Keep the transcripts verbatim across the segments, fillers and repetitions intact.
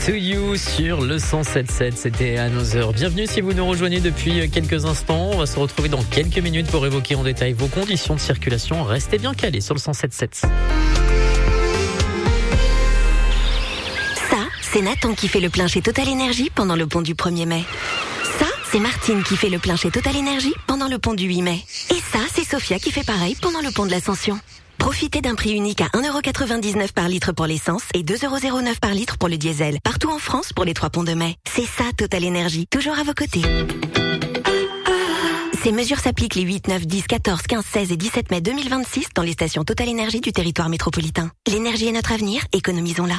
To You sur le cent sept virgule sept, c'était à nos heures. Bienvenue si vous nous rejoignez depuis quelques instants. On va se retrouver dans quelques minutes pour évoquer en détail vos conditions de circulation. Restez bien calés sur le cent sept virgule sept. Ça, c'est Nathan qui fait le plein chez Total Énergie pendant le pont du premier mai. Ça, c'est Martine qui fait le plein chez Total Énergie pendant le pont du huit mai. Et ça, c'est Sophia qui fait pareil pendant le pont de l'Ascension. Profitez d'un prix unique à un euro quatre-vingt-dix-neuf par litre pour l'essence et deux euros zéro neuf par litre pour le diesel. Partout en France pour les trois ponts de mai. C'est ça Total Énergie, toujours à vos côtés. Ces mesures s'appliquent les huit, neuf, dix, quatorze, quinze, seize et dix-sept mai deux mille vingt-six dans les stations Total Énergie du territoire métropolitain. L'énergie est notre avenir, économisons-la.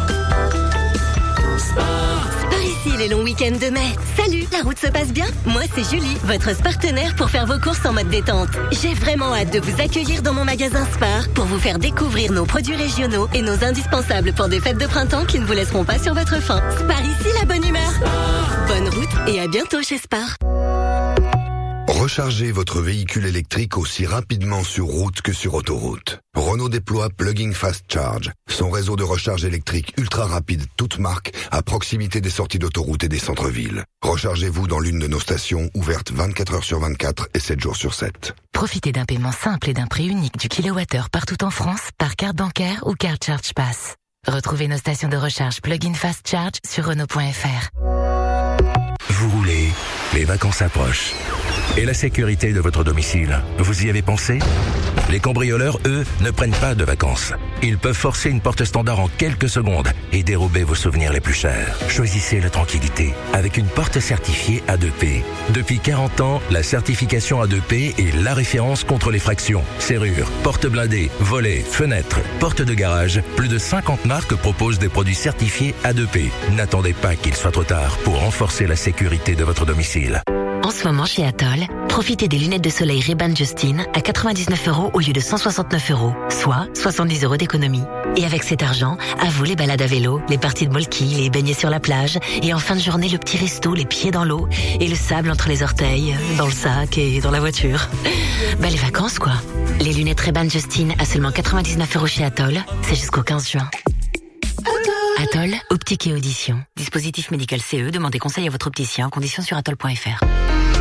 Par ici les longs week-ends de mai. Salut, la route se passe bien? Moi c'est Julie, votre partenaire pour faire vos courses en mode détente. J'ai vraiment hâte de vous accueillir dans mon magasin Spar pour vous faire découvrir nos produits régionaux et nos indispensables pour des fêtes de printemps qui ne vous laisseront pas sur votre faim. Spar ici, la bonne humeur. Spar. Bonne route et à bientôt chez Spar. Rechargez votre véhicule électrique aussi rapidement sur route que sur autoroute. Renault déploie Plug-in Fast Charge, son réseau de recharge électrique ultra rapide toute marque à proximité des sorties d'autoroute et des centres-villes. Rechargez-vous dans l'une de nos stations ouvertes vingt-quatre heures sur vingt-quatre et sept jours sur sept. Profitez d'un paiement simple et d'un prix unique du kilowattheure partout en France par carte bancaire ou carte Charge Pass. Retrouvez nos stations de recharge Plug-in Fast Charge sur Renault point F R. Vous roulez, les vacances approchent. Et la sécurité de votre domicile, vous y avez pensé? Les cambrioleurs, eux, ne prennent pas de vacances. Ils peuvent forcer une porte standard en quelques secondes et dérober vos souvenirs les plus chers. Choisissez la tranquillité avec une porte certifiée A deux P. Depuis quarante ans, la certification A deux P est la référence contre les fractions. Serrures, portes blindées, volets, fenêtres, portes de garage. Plus de cinquante marques proposent des produits certifiés A deux P. N'attendez pas qu'il soit trop tard pour renforcer la sécurité de votre domicile. En ce moment, chez Atoll, profitez des lunettes de soleil Ray-Ban Justine à quatre-vingt-dix-neuf euros au lieu de cent soixante-neuf euros, soit soixante-dix euros d'économie. Et avec cet argent, à vous les balades à vélo, les parties de molki, les baignets sur la plage, et en fin de journée, le petit resto, les pieds dans l'eau, et le sable entre les orteils, dans le sac et dans la voiture. Bah, les vacances, quoi. Les lunettes Ray-Ban Justine à seulement quatre-vingt-dix-neuf euros chez Atoll, c'est jusqu'au quinze juin. Atoll, optique et audition. Dispositif médical C E, demandez conseil à votre opticien, conditions sur atoll point F R.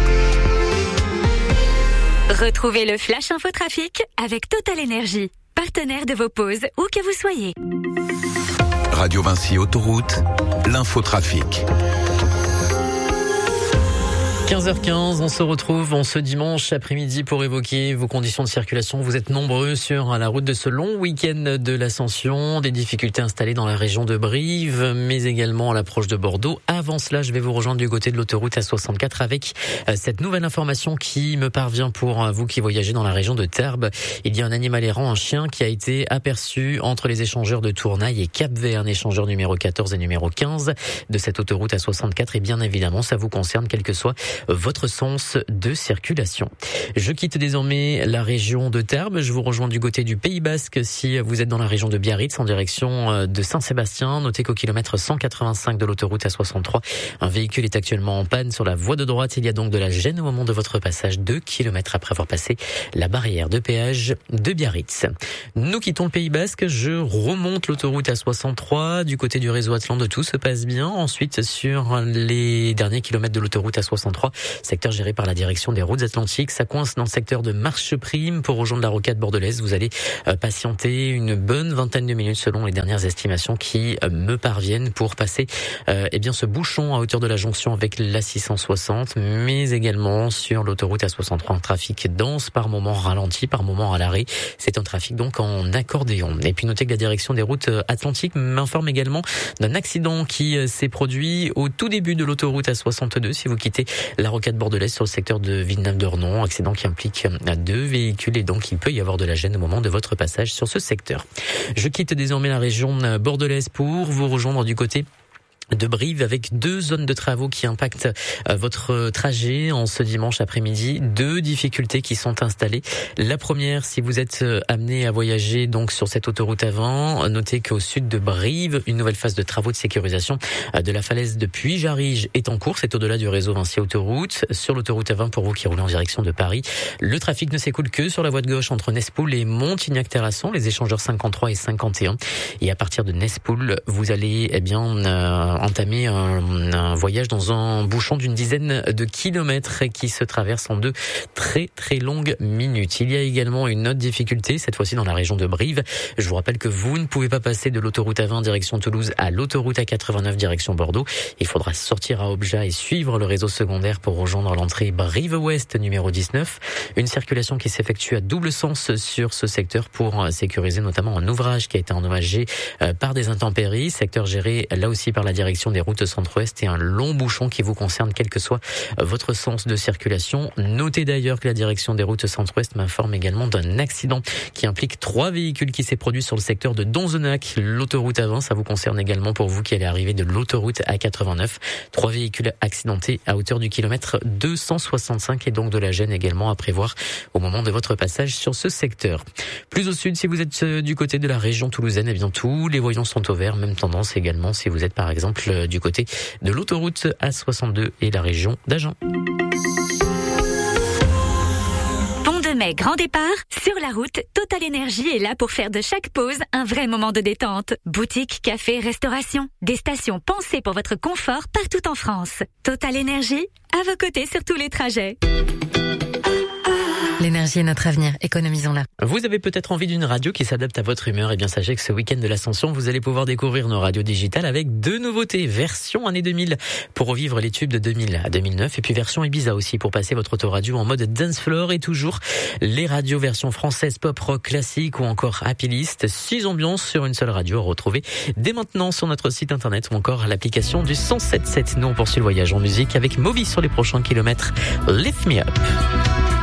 Retrouvez le Flash Info Trafic avec Total Énergie, partenaire de vos pauses où que vous soyez. Radio Vinci Autoroute, l'infotrafic. quinze heures quinze, on se retrouve en ce dimanche après-midi pour évoquer vos conditions de circulation. Vous êtes nombreux sur la route de ce long week-end de l'Ascension. Des difficultés installées dans la région de Brive, mais également à l'approche de Bordeaux. Avant cela, je vais vous rejoindre du côté de l'autoroute A soixante-quatre avec cette nouvelle information qui me parvient pour vous qui voyagez dans la région de Tarbes. Il y a un animal errant, un chien, qui a été aperçu entre les échangeurs de Tournaille et Cap-Vert, échangeur numéro quatorze et numéro quinze de cette autoroute A soixante-quatre. Et bien évidemment, ça vous concerne quel que soit votre sens de circulation. Je quitte désormais la région de Tarbes. Je vous rejoins du côté du Pays Basque si vous êtes dans la région de Biarritz en direction de Saint-Sébastien. Notez qu'au kilomètre cent quatre-vingt-cinq de l'autoroute A soixante-trois, un véhicule est actuellement en panne sur la voie de droite. Il y a donc de la gêne au moment de votre passage, deux kilomètres après avoir passé la barrière de péage de Biarritz. Nous quittons le Pays Basque. Je remonte l'autoroute A soixante-trois du côté du réseau Atlante. Tout se passe bien. Ensuite, sur les derniers kilomètres de l'autoroute A soixante-trois, secteur géré par la direction des routes atlantiques, ça coince dans le secteur de Marcheprime. Pour rejoindre la rocade bordelaise, vous allez patienter une bonne vingtaine de minutes selon les dernières estimations qui me parviennent pour passer euh, eh bien ce bouchon à hauteur de la jonction avec la six cent soixante, mais également sur l'autoroute A soixante-trois, un trafic dense, par moment ralenti, par moment à l'arrêt. C'est un trafic donc en accordéon. Et puis notez que la direction des routes atlantiques m'informe également d'un accident qui s'est produit au tout début de l'autoroute A soixante-deux. Si vous quittez la rocade bordelaise sur le secteur de Villeneuve-d'Ornon, accident qui implique deux véhicules et donc il peut y avoir de la gêne au moment de votre passage sur ce secteur. Je quitte désormais la région bordelaise pour vous rejoindre du côté de Brive avec deux zones de travaux qui impactent euh, votre trajet en ce dimanche après-midi. Deux difficultés qui sont installées. La première, si vous êtes euh, amené à voyager donc sur cette autoroute A vingt, notez qu'au sud de Brive, une nouvelle phase de travaux de sécurisation euh, de la falaise de Puy-Jarige est en cours. C'est au-delà du réseau Vinci Autoroute. Sur l'autoroute A vingt, pour vous qui roulez en direction de Paris, le trafic ne s'écoule que sur la voie de gauche entre Nespoul et Montignac-Terrasson, les échangeurs cinquante-trois et cinquante et un. Et à partir de Nespoul, vous allez eh bien euh, entamer un, un voyage dans un bouchon d'une dizaine de kilomètres qui se traverse en deux très très longues minutes. Il y a également une autre difficulté, cette fois-ci dans la région de Brive. Je vous rappelle que vous ne pouvez pas passer de l'autoroute A vingt direction Toulouse à l'autoroute A quatre-vingt-neuf direction Bordeaux. Il faudra sortir à Objat et suivre le réseau secondaire pour rejoindre l'entrée Brive-Ouest numéro dix-neuf. Une circulation qui s'effectue à double sens sur ce secteur pour sécuriser notamment un ouvrage qui a été endommagé par des intempéries. Secteur géré là aussi par la direction des routes centre-ouest et un long bouchon qui vous concerne quel que soit votre sens de circulation. Notez d'ailleurs que la direction des routes centre-ouest m'informe également d'un accident qui implique trois véhicules qui s'est produit sur le secteur de Donzenac. L'autoroute A vingt, ça vous concerne également pour vous qui allez arriver de l'autoroute A quatre-vingt-neuf. Trois véhicules accidentés à hauteur du kilomètre deux cent soixante-cinq et donc de la gêne également à prévoir au moment de votre passage sur ce secteur. Plus au sud, si vous êtes du côté de la région toulousaine, eh bien tous les voyants sont au vert. Même tendance également si vous êtes par exemple du côté de l'autoroute A soixante-deux et la région d'Agen. Mai, grand départ, sur la route, Total Énergie est là pour faire de chaque pause un vrai moment de détente. Boutique, café, restauration, des stations pensées pour votre confort partout en France. Total Énergie, à vos côtés sur tous les trajets. L'énergie est notre avenir, économisons-la. Vous avez peut-être envie d'une radio qui s'adapte à votre humeur. Et bien sachez que ce week-end de l'Ascension, vous allez pouvoir découvrir nos radios digitales avec deux nouveautés. Version année deux mille pour revivre les tubes de deux mille à deux mille neuf et puis version Ibiza aussi pour passer votre autoradio en mode dance floor et toujours les radios version française, pop, rock, classique ou encore happy list. Six ambiances sur une seule radio à retrouver dès maintenant sur notre site internet ou encore l'application du cent sept sept. Nous on poursuit le voyage en musique avec Moby sur les prochains kilomètres. Lift Me Up.